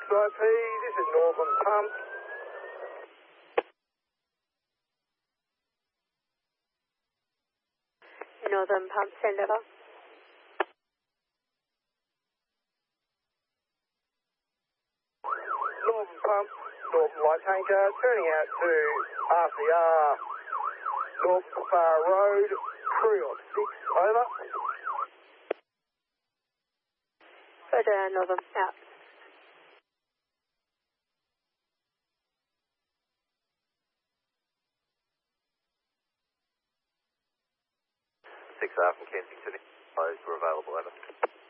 XIP, this is Northern Pump. Northern Pump, send over. Northern Pump, Northern Light Tanker, turning out to RCR, North Far Road, crew of 6, over. Roger, Northern, out. 6R from Kensington, those were available, over.